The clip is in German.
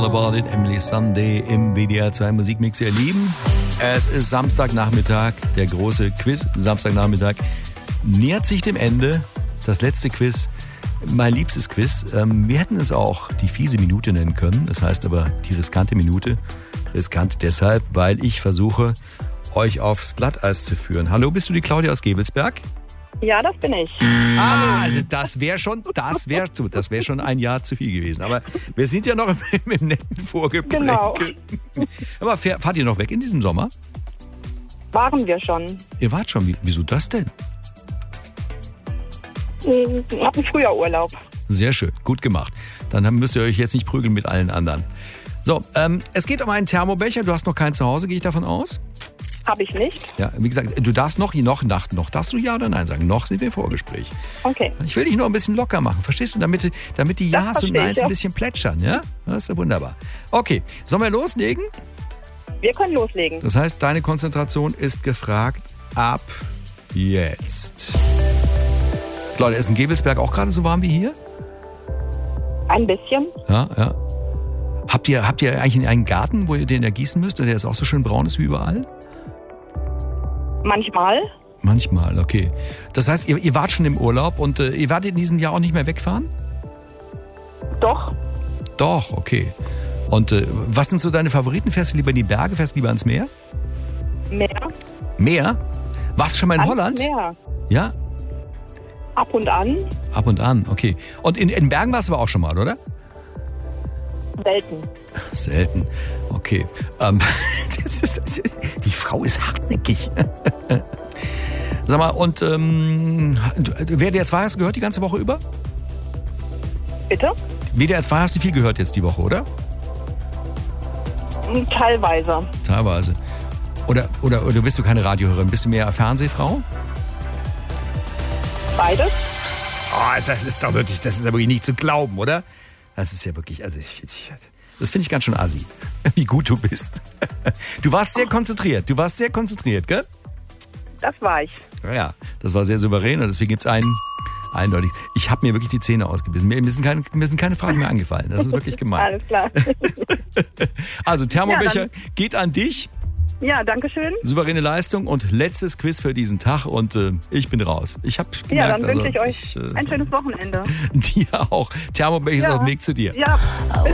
About It, Emily Sunday im WDR 2 Musikmix, ihr Lieben. Es ist Samstagnachmittag, der große Quiz. Samstagnachmittag nähert sich dem Ende. Das letzte Quiz, mein liebstes Quiz. Wir hätten es auch die fiese Minute nennen können. Das heißt aber die riskante Minute. Riskant deshalb, weil ich versuche, euch aufs Glatteis zu führen. Hallo, bist du die Claudia aus Gevelsberg? Ja, das bin ich. Also das wäre schon ein Jahr zu viel gewesen. Aber wir sind ja noch im netten Vorgeplänkel. Genau. Aber fahrt ihr noch weg in diesem Sommer? Waren wir schon. Ihr wart schon. Wieso das denn? Hatten früher Urlaub. Sehr schön, gut gemacht. Dann müsst ihr euch jetzt nicht prügeln mit allen anderen. So, es geht um einen Thermobecher. Du hast noch keinen zu Hause, gehe ich davon aus? Habe ich nicht. Ja, wie gesagt, du darfst noch darfst du ja oder nein sagen. Noch sind wir im Vorgespräch. Okay. Ich will dich nur ein bisschen locker machen, verstehst du? Damit die Ja's und Neins ein bisschen plätschern, ja? Das ist ja wunderbar. Okay, sollen wir loslegen? Wir können loslegen. Das heißt, deine Konzentration ist gefragt ab jetzt. Leute, ist in Gevelsberg auch gerade so warm wie hier? Ein bisschen. Ja. Habt ihr eigentlich einen Garten, wo ihr den ergießen müsst und der ist auch so schön braun ist wie überall? Manchmal, okay. Das heißt, ihr wart schon im Urlaub und ihr werdet in diesem Jahr auch nicht mehr wegfahren? Doch, okay. Und was sind so deine Favoriten? Fährst du lieber in die Berge, fährst du lieber ans Meer? Meer? Warst du schon mal in Holland? Meer. Ja? Ab und an, okay. Und in Bergen warst du aber auch schon mal, oder? Selten, okay. Die Frau ist hartnäckig. Sag mal, und WDR 2 hast du gehört die ganze Woche über? Bitte? WDR 2 hast du viel gehört jetzt die Woche, oder? Teilweise. Oder bist du keine Radiohörerin? Bist du mehr Fernsehfrau? Beides. Oh, das ist ja wirklich nicht zu glauben, oder? Das ist ja wirklich, das finde ich ganz schön assi, wie gut du bist. Du warst sehr konzentriert, gell? Das war ich. Ja, das war sehr souverän und deswegen gibt es einen eindeutig. Ich habe mir wirklich die Zähne ausgebissen. Mir sind keine Fragen mehr angefallen. Das ist wirklich gemein. Alles klar. Also Thermobecher geht an dich. Ja, danke schön. Souveräne Leistung und letztes Quiz für diesen Tag und ich bin raus. Ich habe gemerkt, dann wünsche ich euch ein schönes Wochenende. Dir auch. Thermobecher ist auf dem Weg zu dir. Ja, bis